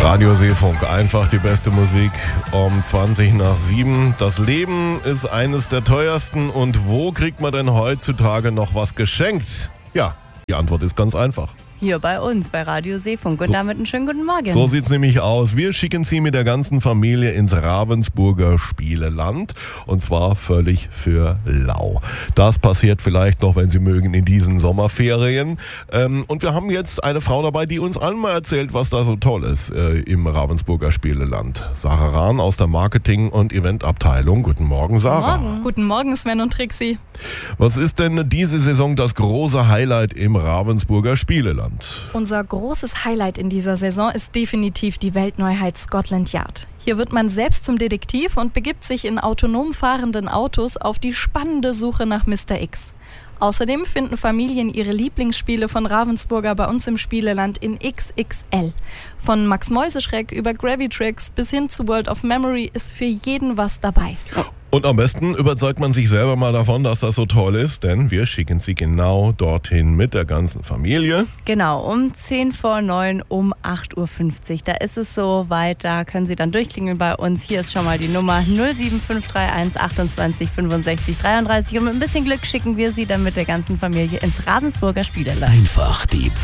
Radio Seefunk, einfach die beste Musik um 7:20. Das Leben ist eines der teuersten und wo kriegt man denn heutzutage noch was geschenkt? Ja, die Antwort ist ganz einfach. Hier bei uns, bei Radio Seefunk. Und damit einen schönen guten Morgen. So sieht's nämlich aus. Wir schicken Sie mit der ganzen Familie ins Ravensburger Spieleland. Und zwar völlig für lau. Das passiert vielleicht noch, wenn Sie mögen, in diesen Sommerferien. Und wir haben jetzt eine Frau dabei, die uns allen mal erzählt, was da so toll ist im Ravensburger Spieleland. Sarah Rahn aus der Marketing- und Eventabteilung. Guten Morgen, Sarah. Guten Morgen, Sven und Trixie. Was ist denn diese Saison das große Highlight im Ravensburger Spieleland? Unser großes Highlight in dieser Saison ist definitiv die Weltneuheit Scotland Yard. Hier wird man selbst zum Detektiv und begibt sich in autonom fahrenden Autos auf die spannende Suche nach Mr. X. Außerdem finden Familien ihre Lieblingsspiele von Ravensburger bei uns im Spieleland in XXL. Von Max Mäuseschreck über Gravitrix bis hin zu World of Memory ist für jeden was dabei. Und am besten überzeugt man sich selber mal davon, dass das so toll ist, denn wir schicken Sie genau dorthin mit der ganzen Familie. Genau, um 9:10 um 8:50 Uhr. Da ist es so weit, da können Sie dann durchklingeln bei uns. Hier ist schon mal die Nummer 07531 28 65 33. Und mit ein bisschen Glück schicken wir Sie dann mit der ganzen Familie ins Ravensburger Spieleland. Einfach die